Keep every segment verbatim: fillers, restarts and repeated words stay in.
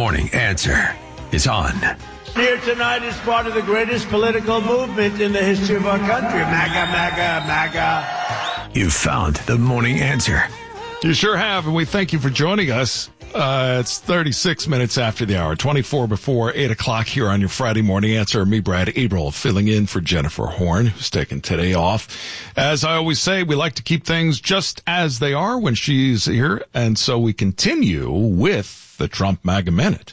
Morning Answer is on. Here tonight is part of the greatest political movement in the history of our country. MAGA, MAGA, MAGA. You found the Morning Answer. You sure have, and we thank you for joining us. Uh, it's thirty-six minutes after the hour, twenty-four before eight o'clock here on your Friday Morning Answer. Me, Brad Abril, filling in for Jennifer Horn, who's taking today off. As I always say, we like to keep things just as they are when she's here, and so we continue with the Trump MAGA Minute.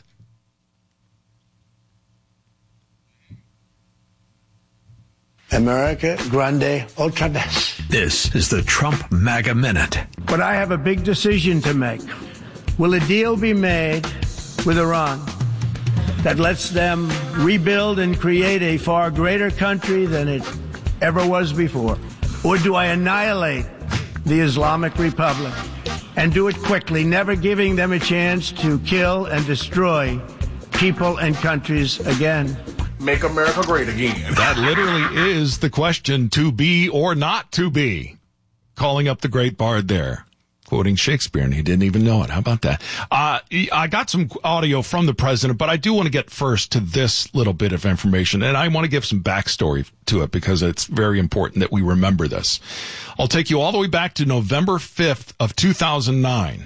America Grande Ultra Best. This is the Trump MAGA Minute. But I have a big decision to make. Will a deal be made with Iran that lets them rebuild and create a far greater country than it ever was before? Or do I annihilate the Islamic Republic and do it quickly, never giving them a chance to kill and destroy people and countries again? Make America great again. That literally is the question, to be or not to be. Calling up the great bard there, quoting Shakespeare, and he didn't even know it. How about that? Uh, I got some audio from the president, but I do want to get first to this little bit of information, and I want to give some backstory to it because it's very important that we remember this. I'll take you all the way back to November fifth of two thousand nine.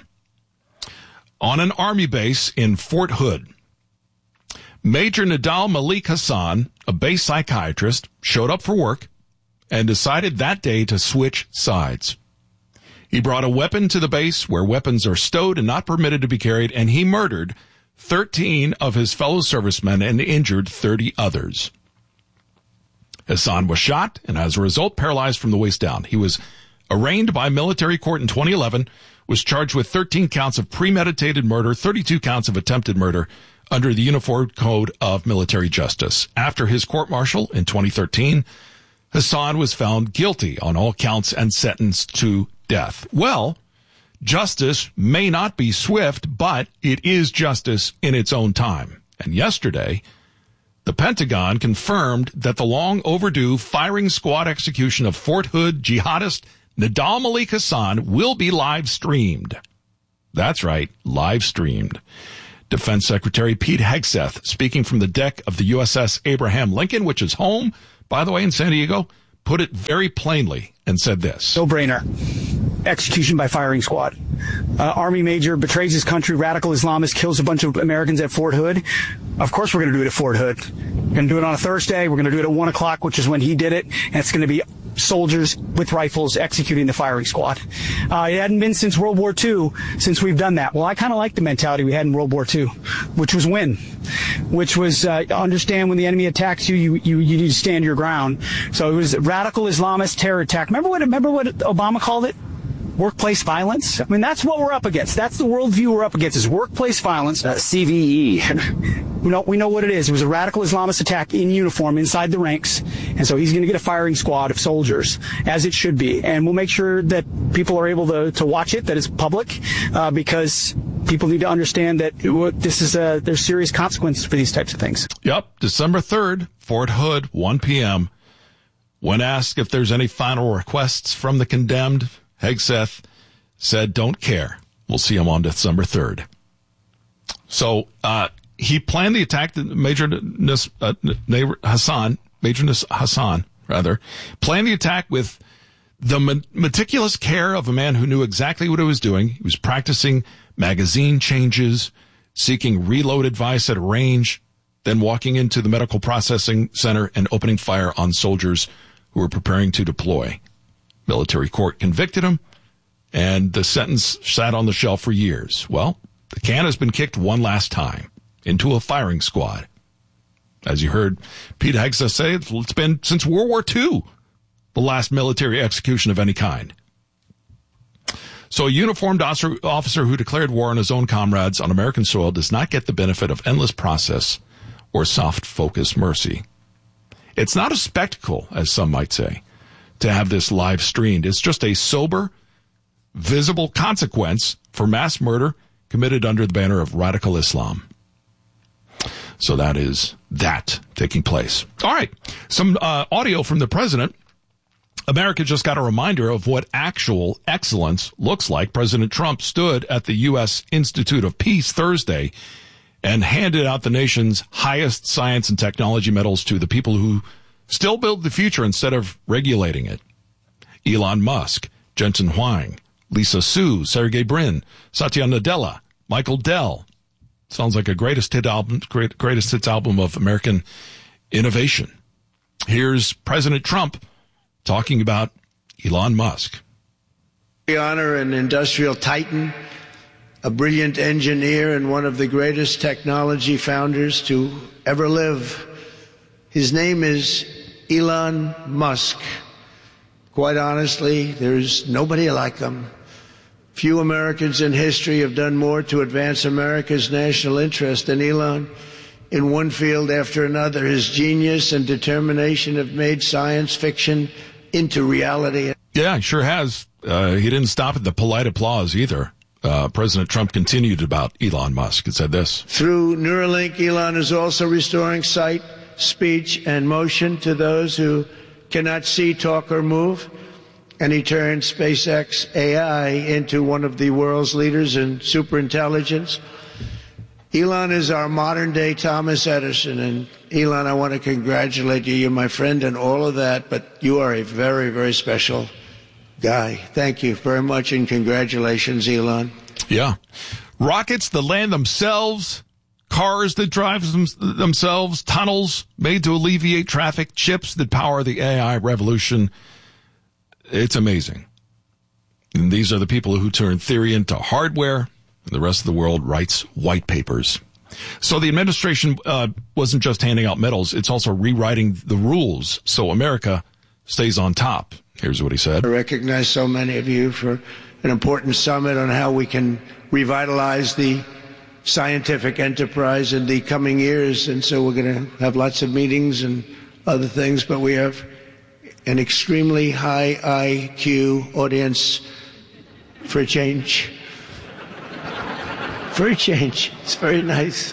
On an Army base in Fort Hood, Major Nadal Malik Hassan, a base psychiatrist, showed up for work and decided that day to switch sides. He brought a weapon to the base where weapons are stowed and not permitted to be carried, and he murdered thirteen of his fellow servicemen and injured thirty others. Hassan was shot and as a result paralyzed from the waist down. He was arraigned by military court in twenty eleven, was charged with thirteen counts of premeditated murder, thirty-two counts of attempted murder, under the Uniform Code of Military Justice. After his court-martial in twenty thirteen, Hassan was found guilty on all counts and sentenced to death. Well, justice may not be swift, but it is justice in its own time. And yesterday, the Pentagon confirmed that the long overdue firing squad execution of Fort Hood jihadist Nadal Malik Hassan will be live streamed. That's right, live streamed. Defense Secretary Pete Hegseth, speaking from the deck of the U S S Abraham Lincoln, which is home, by the way, in San Diego, put it very plainly and said this. No-brainer. Execution by firing squad. Uh, Army major betrays his country, radical Islamist, kills a bunch of Americans at Fort Hood. Of course we're going to do it at Fort Hood. We're going to do it on a Thursday. We're going to do it at one o'clock, which is when he did it. And it's going to be soldiers with rifles executing the firing squad. Uh, it hadn't been since World War Two since we've done that. Well, I kind of like the mentality we had in World War Two, which was win, which was uh, understand when the enemy attacks you, you, you, you need to stand your ground. So it was a radical Islamist terror attack. Remember what, remember what Obama called it? Workplace violence? I mean, that's what we're up against. That's the worldview we're up against, is workplace violence. Uh, C V E. We know, we know what it is. It was a radical Islamist attack in uniform inside the ranks. And so he's going to get a firing squad of soldiers, as it should be. And we'll make sure that people are able to, to watch it, that it's public, uh, because people need to understand that this is a, there's serious consequences for these types of things. Yep. December third, Fort Hood, one p.m. When asked if there's any final requests from the condemned, Hegseth said, don't care. We'll see him on December third. So, uh, he planned the attack, Major Nis, uh, Hassan, Major Nis, Hassan, rather, planned the attack with the meticulous care of a man who knew exactly what he was doing. He was practicing magazine changes, seeking reload advice at a range, then walking into the medical processing center and opening fire on soldiers who were preparing to deploy. Military court convicted him, and the sentence sat on the shelf for years. Well, the can has been kicked one last time into a firing squad. As you heard Pete Hegseth say, it's been since World War Two, the last military execution of any kind. So a uniformed officer who declared war on his own comrades on American soil does not get the benefit of endless process or soft focus mercy. It's not a spectacle, as some might say, to have this live streamed. It's just a sober, visible consequence for mass murder committed under the banner of radical Islam. So that is that taking place. All right. Some uh, audio from the president. America just got a reminder of what actual excellence looks like. President Trump stood at the U S Institute of Peace Thursday and handed out the nation's highest science and technology medals to the people who still build the future instead of regulating it. Elon Musk, Jensen Huang, Lisa Su, Sergey Brin, Satya Nadella, Michael Dell. Sounds like a greatest hit album, great, greatest hits album of American innovation. Here's President Trump talking about Elon Musk. We honor an industrial titan, a brilliant engineer, and one of the greatest technology founders to ever live. His name is Elon Musk. Quite honestly, there's nobody like him. Few Americans in history have done more to advance America's national interest than Elon. In one field after another, his genius and determination have made science fiction into reality. Yeah, he sure has. Uh, he didn't stop at the polite applause either. Uh, President Trump continued about Elon Musk and said this. Through Neuralink, Elon is also restoring sight, speech, and motion to those who cannot see, talk, or move. And he turned SpaceX A I into one of the world's leaders in superintelligence. Elon is our modern-day Thomas Edison. And Elon, I want to congratulate you. You're my friend and all of that, but you are a very, very special guy. Thank you very much, and congratulations, Elon. Yeah. Rockets that land themselves, cars that drive them, themselves, tunnels made to alleviate traffic, chips that power the A I revolution. It's amazing. And these are the people who turn theory into hardware, and the rest of the world writes white papers. So the administration uh, wasn't just handing out medals, it's also rewriting the rules so America stays on top. Here's what he said. I recognize so many of you for an important summit on how we can revitalize the scientific enterprise in the coming years. And so we're going to have lots of meetings and other things, but we have an extremely high I Q audience for a change. For a change. It's very nice.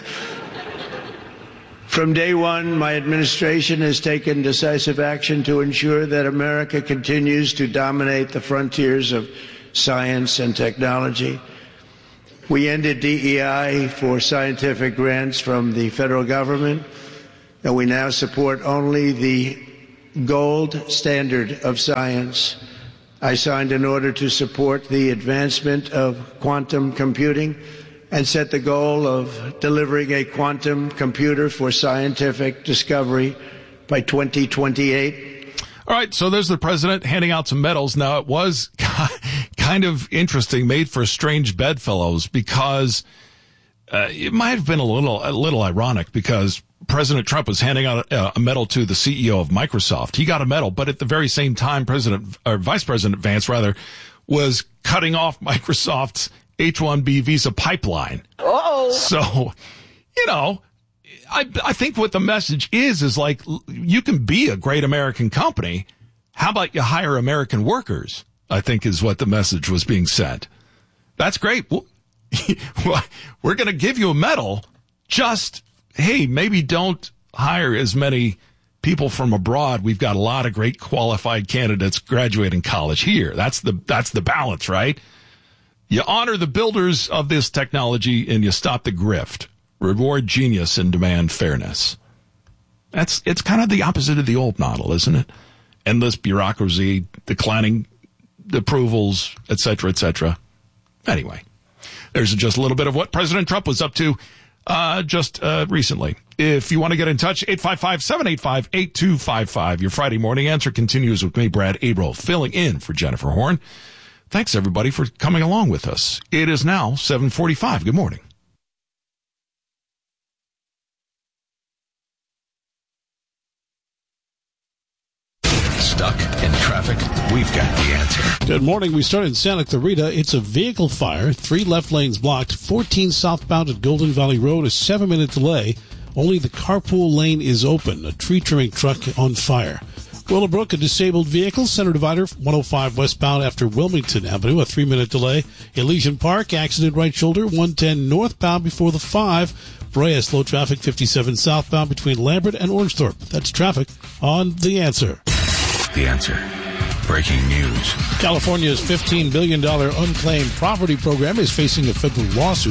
From day one, my administration has taken decisive action to ensure that America continues to dominate the frontiers of science and technology. We ended D E I for scientific grants from the federal government, and we now support only the gold standard of science. I signed an order to support the advancement of quantum computing and set the goal of delivering a quantum computer for scientific discovery by twenty twenty-eight. All right, so there's the president handing out some medals. Now, it was kind of interesting, made for strange bedfellows, because uh, it might have been a little a little ironic, because President Trump was handing out a, a medal to the C E O of Microsoft. He got a medal, but at the very same time, President or Vice President Vance, rather, was cutting off Microsoft's H one B visa pipeline. Uh-oh. So, you know, I I think what the message is is like, you can be a great American company. How about you hire American workers? I think is what the message was being sent. That's great. We're going to give you a medal. Just, hey, maybe don't hire as many people from abroad. We've got a lot of great qualified candidates graduating college here. That's the that's the balance, right? You honor the builders of this technology and you stop the grift. Reward genius and demand fairness. That's it's kind of the opposite of the old model, isn't it? Endless bureaucracy, declining approvals, et cetera, et cetera. Anyway, there's just a little bit of what President Trump was up to uh, just uh, recently. If you want to get in touch, eight five five, seven eight five, eight two five five. Your Friday morning answer continues with me, Brad Abel, filling in for Jennifer Horn. Thanks, everybody, for coming along with us. It is now seven forty-five. Good morning. Stuck in traffic? We've got the answer. Good morning. We start in Santa Clarita. It's a vehicle fire. Three left lanes blocked. fourteen southbound at Golden Valley Road. A seven-minute delay. Only the carpool lane is open. A tree trimming truck on fire. Willowbrook, a disabled vehicle, center divider, one oh five westbound after Wilmington Avenue, a three-minute delay. Elysian Park, accident right shoulder, one ten northbound before the five. Brea, slow traffic, fifty-seven southbound between Lambert and Orangethorpe. That's traffic on The Answer. The Answer. Breaking news. California's fifteen billion dollars unclaimed property program is facing a federal lawsuit.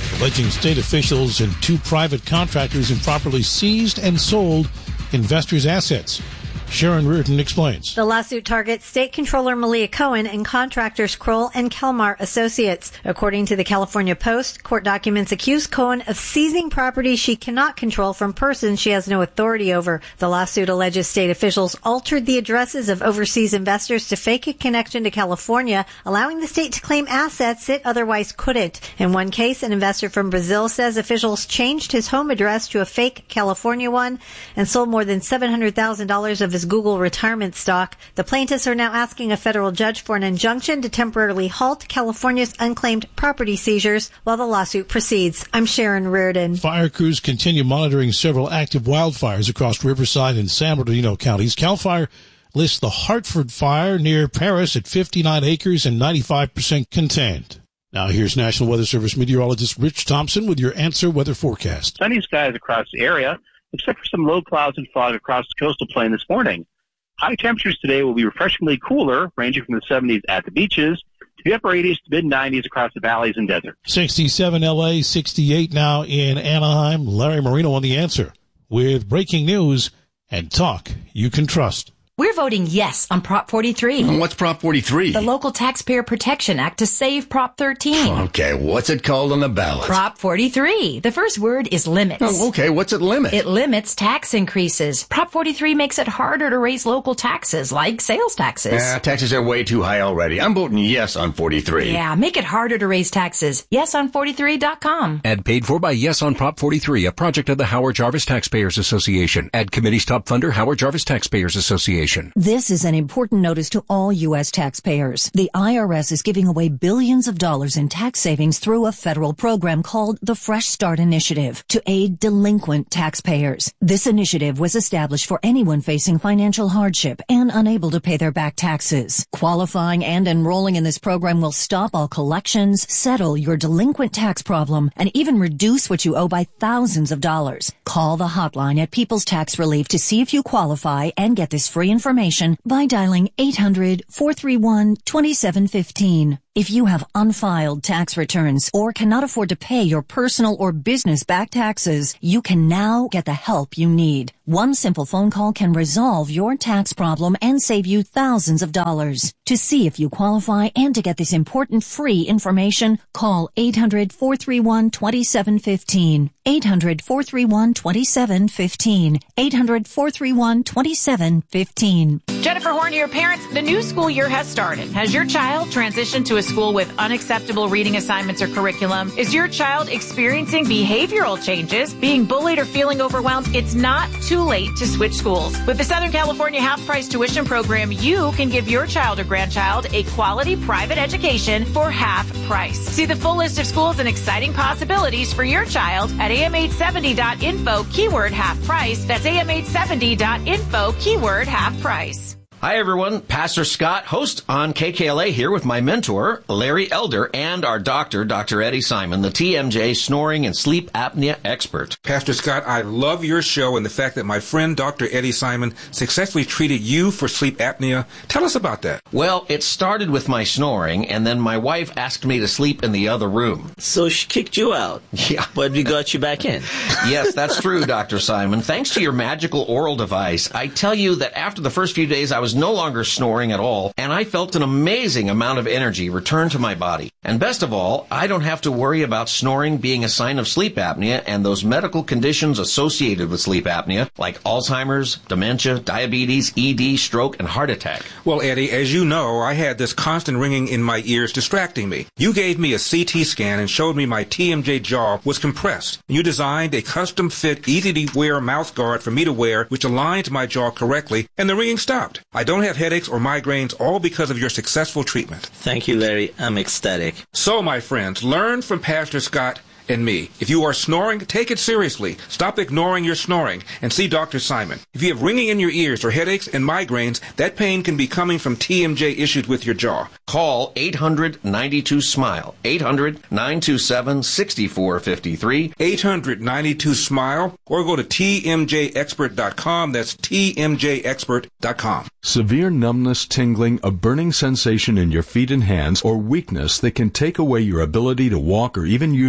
alleging state officials and two private contractors improperly seized and sold investors' assets. Sharon Reardon explains. The lawsuit targets State Controller Malia Cohen and contractors Kroll and Kelmar Associates. According to the California Post, court documents accuse Cohen of seizing property she cannot control from persons she has no authority over. The lawsuit alleges state officials altered the addresses of overseas investors to fake a connection to California, allowing the state to claim assets it otherwise couldn't. In one case, an investor from Brazil says officials changed his home address to a fake California one and sold more than seven hundred thousand dollars of his Google retirement stock. The plaintiffs are now asking a federal judge for an injunction to temporarily halt California's unclaimed property seizures while the lawsuit proceeds. I'm Sharon Reardon. Fire crews continue monitoring several active wildfires across Riverside and San Bernardino counties. CAL FIRE lists the Hartford fire near Paris at fifty-nine acres and ninety-five percent contained. Now here's National Weather Service meteorologist Rich Thompson with your Answer Weather forecast. Sunny skies across the area, except for some low clouds and fog across the coastal plain this morning. High temperatures today will be refreshingly cooler, ranging from the seventies at the beaches to the upper eighties to mid nineties across the valleys and desert. sixty-seven L A, sixty-eight now in Anaheim. Larry Marino on The Answer with breaking news and talk you can trust. We're voting yes on Prop forty-three. What's Prop forty-three? The Local Taxpayer Protection Act to save Prop thirteen. Okay, what's it called on the ballot? Prop forty-three. The first word is limits. Oh, okay, what's it limit? It limits tax increases. Prop forty-three makes it harder to raise local taxes, like sales taxes. Yeah, taxes are way too high already. I'm voting yes on forty-three. Yeah, make it harder to raise taxes. yes on forty-three dot com. Ad paid for by Yes on Prop forty-three, a project of the Howard Jarvis Taxpayers Association. Ad committee's top funder, Howard Jarvis Taxpayers Association. This is an important notice to all U S taxpayers. The I R S is giving away billions of dollars in tax savings through a federal program called the Fresh Start Initiative to aid delinquent taxpayers. This initiative was established for anyone facing financial hardship and unable to pay their back taxes. Qualifying and enrolling in this program will stop all collections, settle your delinquent tax problem, and even reduce what you owe by thousands of dollars. Call the hotline at People's Tax Relief to see if you qualify and get this free information by dialing eight hundred, four three one, two seven one five. If you have unfiled tax returns or cannot afford to pay your personal or business back taxes, you can now get the help you need. One simple phone call can resolve your tax problem and save you thousands of dollars. To see if you qualify and to get this important free information, call eight hundred, four three one, two seven one five. eight hundred, four three one, two seven one five. eight hundred, four three one, two seven one five. Jennifer Horn, your parents, the new school year has started. Has your child transitioned to a school with unacceptable reading assignments or curriculum? Is your child experiencing behavioral changes, being bullied or feeling overwhelmed? It's not too late to switch schools. With the Southern California half-price tuition program, you can give your child or grandchild a quality private education for half price. See the full list of schools and exciting possibilities for your child at A M eight seventy dot info, keyword half price. That's A M eight seventy dot info, keyword half price. Hi, everyone. Pastor Scott, host on K K L A here with my mentor, Larry Elder, and our doctor, Doctor Eddie Simon, the T M J snoring and sleep apnea expert. Pastor Scott, I love your show and the fact that my friend, Doctor Eddie Simon, successfully treated you for sleep apnea. Tell us about that. Well, it started with my snoring, and then my wife asked me to sleep in the other room. So she kicked you out? Yeah. But we got you back in. Yes, that's true, Doctor Simon. Thanks to your magical oral device, I tell you that after the first few days, I was no longer snoring at all, and I felt an amazing amount of energy return to my body. And best of all, I don't have to worry about snoring being a sign of sleep apnea and those medical conditions associated with sleep apnea, like Alzheimer's, dementia, diabetes, E D, stroke, and heart attack. Well, Eddie, as you know, I had this constant ringing in my ears distracting me. You gave me a C T scan and showed me my T M J jaw was compressed. You designed a custom-fit, easy-to-wear mouth guard for me to wear, which aligned my jaw correctly, and the ringing stopped. I don't have headaches or migraines, all because of your successful treatment. Thank you, Larry. I'm ecstatic. So, my friends, learn from Pastor Scott and me. If you are snoring, take it seriously. Stop ignoring your snoring and see Doctor Simon. If you have ringing in your ears or headaches and migraines, that pain can be coming from T M J issues with your jaw. Call eight hundred, nine two, SMILE. eight hundred, nine two seven, six four five three. eight hundred, nine two, SMILE. Or go to T M J expert dot com. That's T M J expert dot com. Severe numbness, tingling, a burning sensation in your feet and hands, or weakness that can take away your ability to walk or even use your arms.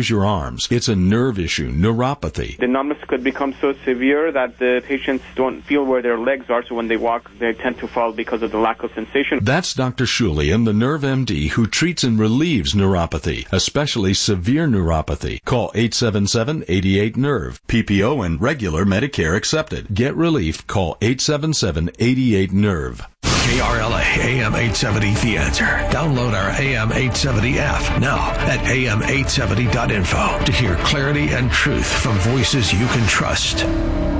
arms. It's a nerve issue, neuropathy. The numbness could become so severe that the patients don't feel where their legs are, so when they walk, they tend to fall because of the lack of sensation. That's Doctor Shulian, the Nerve M D, who treats and relieves neuropathy, especially severe neuropathy. Call eight seven seven, eight eight, nerve. P P O and regular Medicare accepted. Get relief. Call eight seven seven, eight eight, nerve. K R L A A M eight seventy The Answer. Download our A M eight seventy app now at A M eight seventy dot info to hear clarity and truth from voices you can trust.